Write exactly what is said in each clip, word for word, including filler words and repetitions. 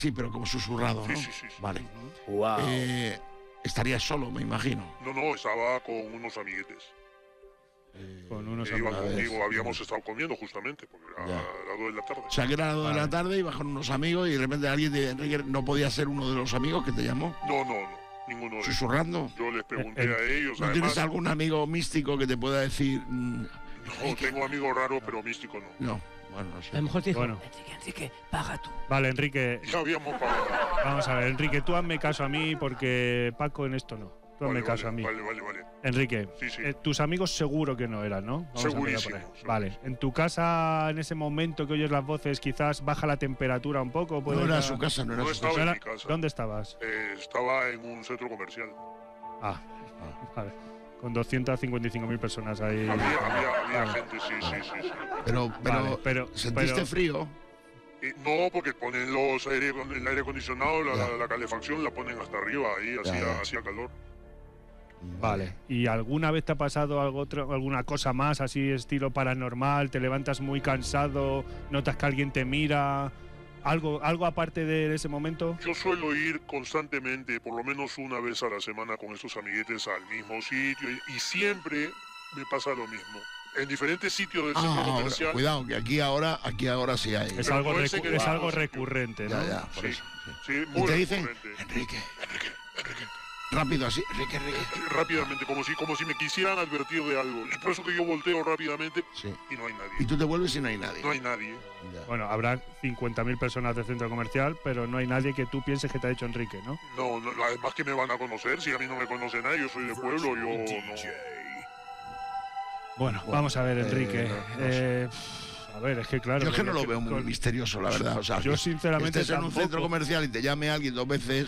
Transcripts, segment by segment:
Sí, pero como susurrado, ¿no? Sí, sí, sí. sí. Vale. Wow. Eh, estarías solo, me imagino. No, no, estaba con unos amiguetes. Eh, Con unos Que iban amigos. conmigo, habíamos estado comiendo justamente, porque era Ya. las dos de la tarde. O sea, que era las dos de Vale. la tarde, ibas con unos amigos y de repente alguien te Enrique, no podía ser uno de los amigos que te llamó, No, no, no, ninguno de ellos. susurrando. Yo les pregunté El- a ellos, ¿No además, tienes algún amigo místico que te pueda decir? mm, no, tengo amigos raros, pero místico no. No, bueno, no A lo sé. mejor te dijo, Bueno. Enrique, Enrique, paga tú. Vale, Enrique, Ya habíamos pagado. vamos a ver, Enrique, tú hazme caso a mí porque Paco en esto no. Tú hazme Vale, caso vale, a mí. Vale, vale, vale. Enrique, Sí, sí. eh, tus amigos seguro que no eran, ¿no? Vamos a empezar por Segurísimo, ahí. segurísimo. Vale, en tu casa, en ese momento que oyes las voces, quizás baja la temperatura un poco. puede No era que- su casa, no era No su estaba casa. en ¿No mi era- casa. ¿Dónde estabas? Eh, estaba en un centro comercial. Ah, vale. Con doscientas cincuenta y cinco mil personas ahí. Había, había, había Vale. gente, sí, sí, sí. sí. Pero, pero, Vale, pero- ¿sentiste pero- frío? Y no, porque ponen los aire, el aire acondicionado, la, Ya. la, la calefacción la ponen hasta arriba, ahí Ya, hacía, ya. hacía calor. Vale. ¿Y alguna vez te ha pasado algo otro, alguna cosa más así estilo paranormal? ¿Te levantas muy cansado? ¿Notas que alguien te mira? ¿Algo, algo aparte de ese momento? Yo suelo ir constantemente, por lo menos una vez a la semana con estos amiguetes al mismo sitio y, y siempre me pasa lo mismo. En diferentes sitios del centro Ah, ahora, comercial. cuidado, que aquí ahora, aquí ahora sí hay. Es Pero algo, no ese recu- que es va, algo sí. recurrente, ¿no? Ya, ya, por Sí, eso. sí. sí, Y muy te dicen, recurrente. Enrique, Enrique, Enrique. Rápido así, Enrique, Enrique. Rápidamente, como si, como si me quisieran advertir de algo. Y por eso que yo volteo rápidamente Sí. y no hay nadie. Y tú te vuelves y no hay nadie. No hay nadie. Ya. Bueno, habrá cincuenta mil personas del centro comercial, pero no hay nadie que tú pienses que te ha dicho Enrique, ¿no? No, no, además que me van a conocer. Si a mí no me conoce nadie, yo soy de pueblo, yo no. Bueno, Bueno, vamos a ver, eh, Enrique. no- no Eh, a ver, es que claro. Yo es que no porque lo veo muy con- misterioso, la verdad. O sea, Yo que sinceramente estés en un tampoco. centro comercial y te llame alguien dos veces.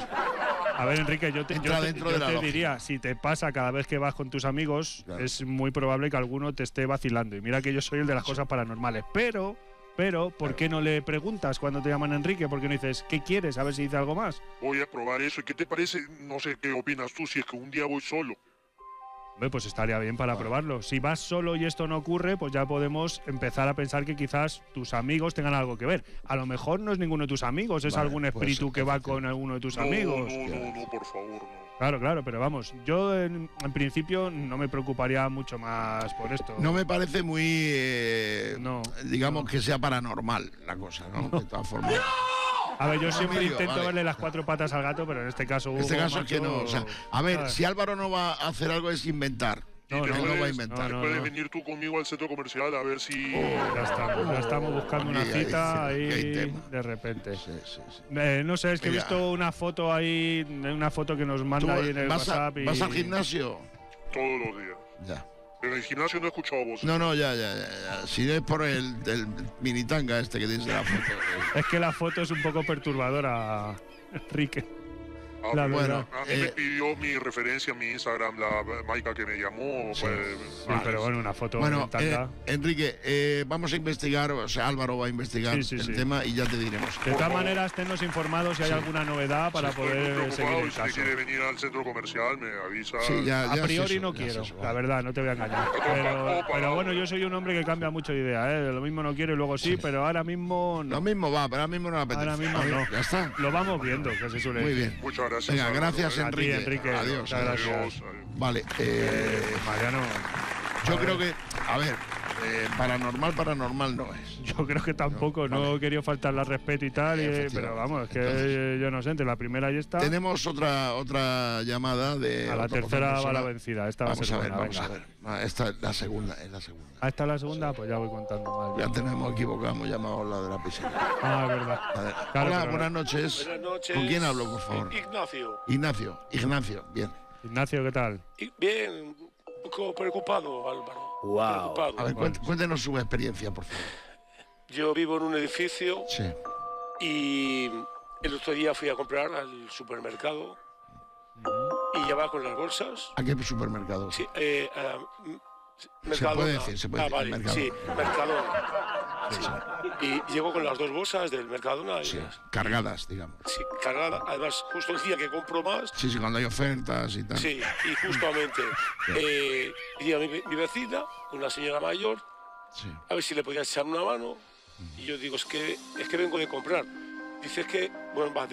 A ver, Enrique, yo te, Entra yo te- dentro yo de la te lógica. diría, si te pasa cada vez que vas con tus amigos, Claro. es muy probable que alguno te esté vacilando. Y mira que yo soy el de las cosas paranormales. Pero, pero, ¿por qué no le preguntas cuando te llaman Enrique? ¿Por qué no dices, ¿qué quieres? A ver si dice algo más. Voy a probar eso. ¿Y qué te parece? No sé qué opinas tú si es que un día voy solo. Hombre, pues estaría bien para Vale. probarlo. Si vas solo y esto no ocurre, pues ya podemos empezar a pensar que quizás tus amigos tengan algo que ver. A lo mejor no es ninguno de tus amigos, es Vale, algún pues, espíritu que va efectivamente. con alguno de tus No, amigos. no, no, no, por favor, no. Claro, claro, pero vamos, yo en, en principio no me preocuparía mucho más por esto. No me parece muy, eh, No, digamos no. que sea paranormal la cosa, ¿no? De todas formas. A ver, yo No, siempre Emilio, intento vale. verle las cuatro patas al gato, pero en este caso. En este Hugo, caso es que macho, no. O sea, a ver, ¿sabes? si Álvaro no va a hacer algo es inventar. No, Y no, te Él no puedes- va a inventar. no, Puedes no. venir tú conmigo al centro comercial a ver si. Ya estamos, ya estamos buscando una Aquí hay- cita aquí hay ahí tema. de repente. Sí, sí, sí. Eh, no sé, es que he Venga. visto una foto ahí, una foto que nos ¿Tú manda ahí en el vas, a- WhatsApp. y- vas al gimnasio? Todos los días. Ya. En el gimnasio no he escuchado voces. No, no, ya, ya, ya. ya. Si es por el, el minitanga este que tienes de la foto. Es que la foto es un poco perturbadora, Enrique. Ah, La bueno, verdad. a mí eh, me pidió mi referencia, mi Instagram, la Maika que me llamó. Sí. pues, Sí, vale. pero bueno, una foto Bueno, en tanga. eh, Enrique, eh, vamos a investigar, o sea, Álvaro va a investigar Sí, sí, el sí. tema y ya te diremos. De por todas favor. maneras, tennos informados si hay Sí. alguna novedad para Estoy muy poder seguir preocupado el y si te caso. quiere venir al centro comercial, me avisa. Sí, ya, A ya es priori eso, no ya es quiero, eso, la vale. verdad, no te voy a engañar. Opa, Pero, opa, pero bueno, opa. yo soy un hombre que cambia mucho de idea, ¿eh? Lo mismo no quiero y luego sí, pero ahora mismo no. Lo mismo va, pero ahora mismo no me apetece. Ahora mismo Vale, no. Ya está. Lo vamos viendo, que se suele Muy decir. bien. Muchas gracias. Venga, Álvaro, gracias, ¿eh? A ti, Enrique. Enrique. Adiós. Muchas adiós. gracias. Adiós, adiós. Vale, eh, Eh, Mariano, yo creo que, a ver, eh, paranormal, paranormal no es. yo creo que tampoco, No, no, vale. he querido faltarle al respeto y tal, y- Efectivamente. pero vamos, es que Entonces, yo no sé, entre la primera y esta, Tenemos otra otra llamada de. a la otra- otra tercera va persona. la vencida. Esta va a Vamos ser a ver, buena, vamos venga. a ver. Ah, esta es la segunda, es la segunda. ¿Ah, esta es la segunda? Pues ya voy contando. Vale. Ya tenemos equivocado, hemos llamado a la de la piscina. Ah, es verdad. A ver, Claro, hola, pero- buenas noches. Buenas noches. ¿Con quién hablo, por favor? Ignacio. Ignacio, Ignacio, bien. Ignacio, ¿qué tal? Y- Bien, un poco preocupado, Álvaro. Wow. Preocupado. A ver, cuént- cuéntenos su experiencia, por favor. Yo vivo en un edificio Sí. y el otro día fui a comprar al supermercado y ya va con las bolsas. ¿A qué supermercado? Sí, eh, ah, m- Se Mercadona. puede decir, se puede ah, decir, vale, Mercadona. sí, Mercadona. Sí. Y llego con las dos bolsas del Mercadona y Sí, las- cargadas, digamos. sí, cargada. Además, justo el día que compro más, Sí, sí, cuando hay ofertas y tal. sí, y justamente eh, llega mi, mi vecina, una señora mayor, Sí. a ver si le podía echar una mano. Y yo digo, es que, es que vengo de comprar. dices que, bueno, vas